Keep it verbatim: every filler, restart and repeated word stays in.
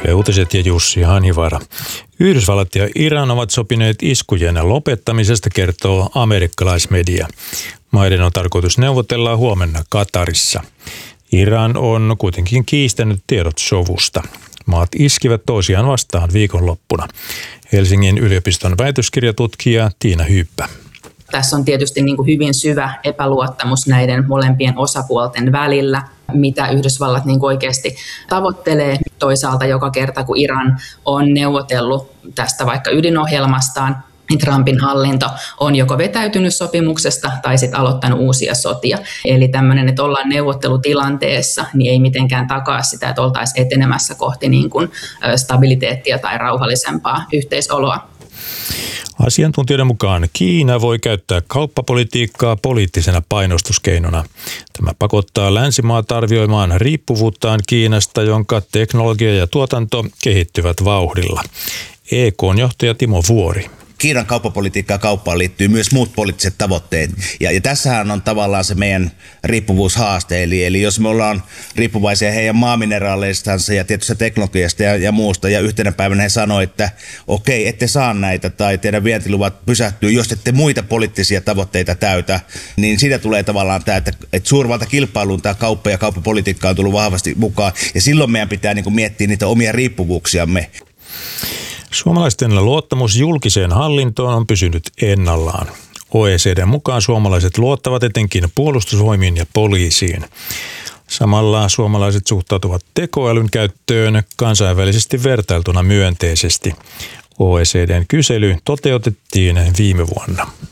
Yle Uutiset ja Jussi Hanivaara. Yhdysvallat ja Iran ovat sopineet iskujen lopettamisesta, kertoo amerikkalaismedia. Maiden on tarkoitus neuvotella huomenna Katarissa. Iran on kuitenkin kiistänyt tiedot sovusta. Maat iskivät toisiaan vastaan viikonloppuna. Helsingin yliopiston väitöskirjatutkija Tiina Hyyppä. Tässä on tietysti niin kuin hyvin syvä epäluottamus näiden molempien osapuolten välillä, mitä Yhdysvallat niin kuin oikeasti tavoittelee. Toisaalta joka kerta, kun Iran on neuvotellut tästä vaikka ydinohjelmastaan, niin Trumpin hallinto on joko vetäytynyt sopimuksesta tai sitten aloittanut uusia sotia. Eli tämmöinen, että ollaan neuvottelutilanteessa, niin ei mitenkään takaa sitä, että oltaisiin etenemässä kohti niin kuin stabiliteettia tai rauhallisempaa yhteisoloa. Asiantuntijoiden mukaan Kiina voi käyttää kauppapolitiikkaa poliittisena painostuskeinona. Tämä pakottaa länsimaat arvioimaan riippuvuuttaan Kiinasta, jonka teknologia ja tuotanto kehittyvät vauhdilla. E K:n johtaja Timo Vuori. Kiinan kauppapolitiikkaan ja kauppaan liittyy myös muut poliittiset tavoitteet. Ja, ja tässähän on tavallaan se meidän riippuvuushaaste. Eli, eli jos me ollaan riippuvaisia heidän maamineraaleistaan ja tietystä teknologiasta ja, ja muusta, ja yhtenä päivänä he sanoo, että okei, ette saa näitä tai teidän vientiluvat pysähtyy, jos ette muita poliittisia tavoitteita täytä, niin siitä tulee tavallaan tämä, että, että suurvaltakilpailuun tämä kauppa ja kauppapolitiikka on tullut vahvasti mukaan. Ja silloin meidän pitää niin kuin miettiä niitä omia riippuvuuksiamme. Suomalaisten luottamus julkiseen hallintoon on pysynyt ennallaan. O E C D:n mukaan suomalaiset luottavat etenkin puolustusvoimiin ja poliisiin. Samalla suomalaiset suhtautuvat tekoälyn käyttöön kansainvälisesti vertailtuna myönteisesti. O E C D:n kysely toteutettiin viime vuonna.